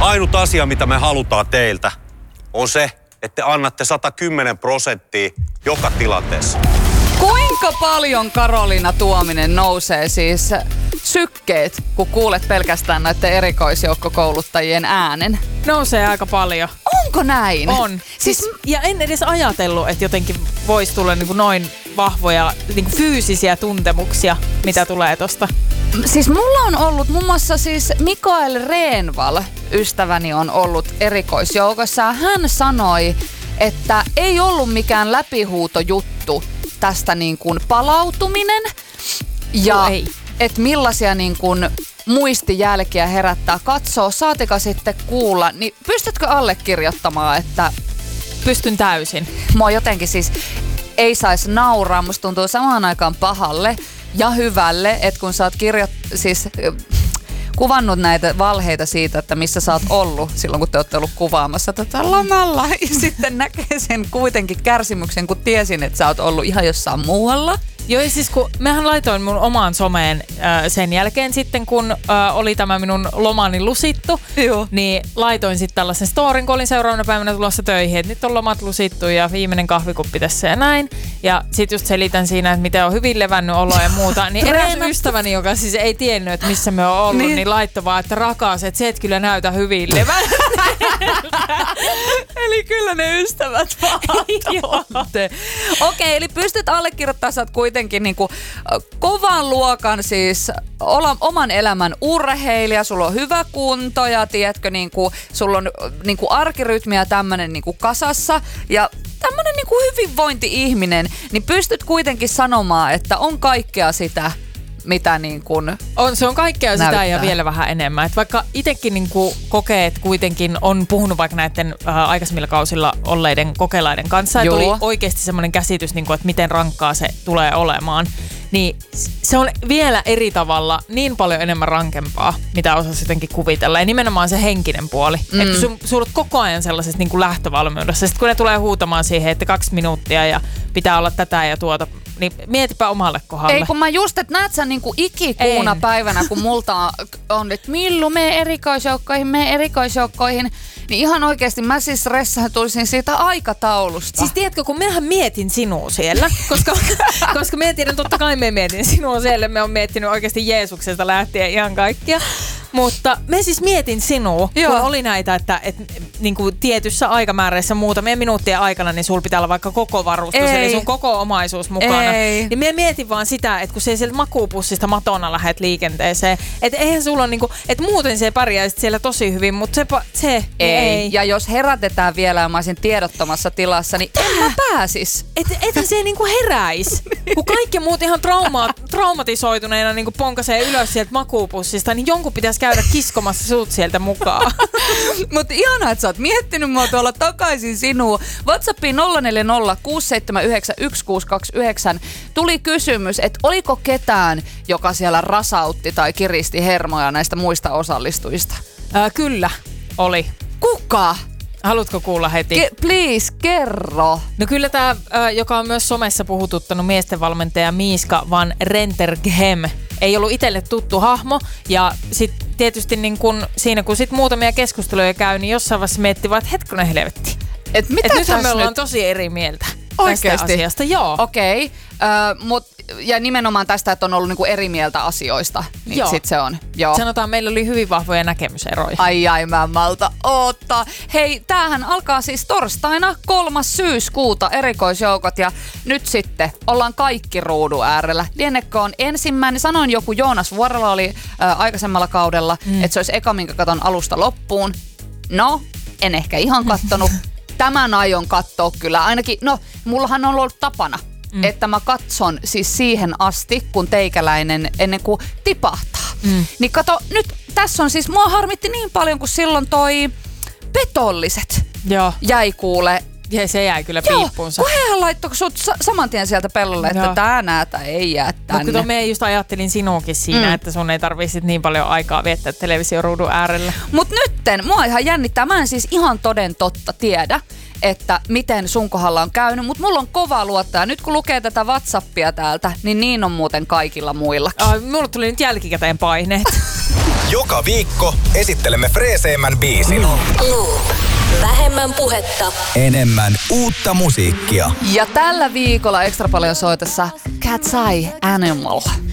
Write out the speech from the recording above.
Ainut asia, mitä me halutaan teiltä, on se, että annatte 110% joka tilanteessa. Kuinka paljon Karoliina Tuominen nousee siis sykkeet, kun kuulet pelkästään näiden erikoisjoukkokouluttajien äänen? Nousee aika paljon. Onko näin? On. Ja en edes ajatellut, että jotenkin voisi tulla niin kuin noin vahvoja niin kuin fyysisiä tuntemuksia, mitä tulee tosta. Siis mulla on ollut muun muassa siis Mikael Reenval, ystäväni, on ollut erikoisjoukossa. Hän sanoi, että ei ollut mikään läpihuutojuttu tästä niin kuin palautuminen ja että millaisia niin kuin muistijälkiä herättää katsoa, saatika sitten kuulla. Niin pystytkö allekirjoittamaan, että... Pystyn täysin. Mua jotenkin siis ei saisi nauraa, musta tuntuu samaan aikaan pahalle ja hyvälle, että kun sä oot kuvannut näitä valheita siitä, että missä sä oot ollut silloin, kun te ootte ollut kuvaamassa tätä lomalla. Ja sitten näkee sen kuitenkin kärsimyksen, kun tiesin, että sä oot ollut ihan jossain muualla. Joo, siis kun mähän laitoin mun omaan someen sen jälkeen sitten, kun oli tämä minun lomani lusittu, niin laitoin sitten tällaisen storin, kun olin seuraavana päivänä tulossa töihin, että nyt on lomat lusittu ja viimeinen kahvikuppi tässä ja näin. Ja sitten just selitän siinä, että miten on hyvin levännyt oloa ja muuta. Niin eräs ystäväni, joka siis ei tiennyt, että missä me on ollut, niin laittoi vaan, että rakas, että se et kyllä näytä hyvin levänneeltä. Eli kyllä ne ystävät vaattoitte. Okei, eli pystyt allekirjoittamaan, sä oot kuitenkin niinku kovan luokan siis oman elämän urheilija, sulla on hyvä kunto ja tiedätkö, niinku, sulla on niinku arkirytmi ja tämmönen niinku kasassa ja tämmönen niinku hyvinvointi-ihminen, niin pystyt kuitenkin sanomaan, että on kaikkea sitä, mitä niin kuin se on kaikkea näyttää. Sitä ja vielä vähän enemmän. Et vaikka itsekin niin kuin kokee, että kuitenkin on puhunut vaikka näiden aikaisemmilla kausilla olleiden kokelaiden kanssa, ja tuli oikeasti semmoinen käsitys, niin kuin, että miten rankkaa se tulee olemaan, niin se on vielä eri tavalla niin paljon enemmän rankempaa, mitä osasi jotenkin kuvitella. Ja nimenomaan se henkinen puoli. Että kun sä olet koko ajan sellaisessa niin kuin lähtövalmiudessa. Sitten kun ne tulee huutamaan siihen, että 2 minuuttia ja pitää olla tätä ja tuota, niin mietipä omalle kohdalle. Ei kun mä just, että näet sä niinku ikikuuna päivänä, kun multa on, että Millu, mene erikoisjoukkoihin. Niin ihan oikeesti mä siis stressaantuisin siitä aikataulusta. Siis tiedätkö, kun minähän mietin sinua siellä, koska minä tiedän, totta kai me mietin sinua siellä. Me on miettinyt oikeasti Jeesuksesta lähtien ihan kaikkia. Mutta me siis mietin sinua, kun oli näitä, että niin kuin tietyssä aikamäärässä muutamien minuuttien aikana, niin sulla pitää olla vaikka koko varustus, eli sun koko omaisuus mukana. Niin me mietin vaan sitä, että kun se sieltä makuupussista matona lähdet liikenteeseen, että eihän sulla on niinku, että muuten se pärjäisit siellä tosi hyvin, mutta se ei. Ja jos herätetään vielä ja mä olisin tiedottomassa tilassa, niin en mä pääsis. Että se niinku heräis. Kun kaikki muut ihan traumatisoituneena niinku ponkasee ylös sieltä makuupussista, niin jonkun pitäisi käydä kiskomassa sut sieltä mukaan. Mutta ihanaa, että sä oot miettinyt mua tuolla takaisin sinuun. WhatsAppiin 0406791629 tuli kysymys, että oliko ketään, joka siellä rasautti tai kiristi hermoja näistä muista osallistujista? Kyllä, oli. Kuka? Haluatko kuulla heti? Please, kerro. No kyllä tämä, joka on myös somessa puhututtanut miestenvalmentaja Miiska van Renterghem, ei ollut itselle tuttu hahmo. Ja sitten tietysti niin kun, siinä kun sit muutamia keskusteluja käy, niin jossain vaiheessa miettii vaan, että hetkonen helvetti. Nythän me ollaan tosi eri mieltä tästä asiasta. Joo. Okei. Ja nimenomaan tästä, että on ollut niinku eri mieltä asioista, niin sit se on. Joo. Sanotaan, meillä oli hyvin vahvoja näkemyseroja. Ai, mä en malta oottaa. Hei, tämähän alkaa siis torstaina 3. syyskuuta erikoisjoukot ja nyt sitten ollaan kaikki ruudun äärellä. Lienekö on ensimmäinen, sanoin joku Joonas Vuorela oli aikaisemmalla kaudella, että se olisi eka, minkä katon alusta loppuun. No, en ehkä ihan kattonut. Tämän aion katsoa kyllä. Ainakin, mullahan on ollut tapana. Että mä katson siis siihen asti, kun teikäläinen ennen kuin tipahtaa. Niin kato, nyt tässä on siis, mua harmitti niin paljon, kun silloin toi Petolliset jäi kuule. Ja se jäi kyllä piippuunsa. Joo, kun hehän laittoi sut saman tien sieltä pellolle, että tää näätä ei jää tänne. No kun me just ajattelin sinuakin siinä, että sun ei tarvitse niin paljon aikaa viettää televisioruudun äärellä. Mut nytten, mua ihan jännittää, mä en siis ihan toden totta tiedä, että miten sun kohdalla on käynyt, mutta mulla on kova luottaa. Nyt kun lukee tätä WhatsAppia täältä, niin on muuten kaikilla muilla. Mulla tuli nyt jälkikäteen paineet. Joka viikko esittelemme freeseimmän biisin. Loop. Vähemmän puhetta. Enemmän uutta musiikkia. Ja tällä viikolla ekstra paljon soitossa Cat's Eye Animal.